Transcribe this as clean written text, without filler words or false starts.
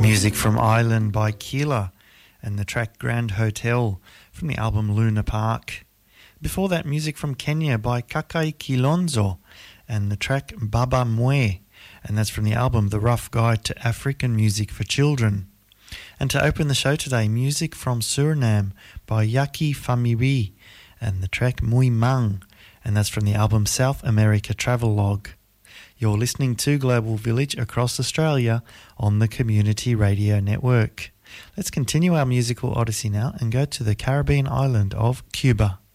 Music from Ireland by Keela and the track Grand Hotel from the album Luna Park. Before that, music from Kenya by Kakai Kilonzo and the track Baba Mwe, and that's from the album The Rough Guide to African Music for Children. And to open the show today, music from Suriname by Yaki Famibi and the track Mui Mang, and that's from the album South America Travelogue. You're listening to Global Village across Australia on the Community Radio Network. Let's continue our musical odyssey now and go to the Caribbean island of Cuba.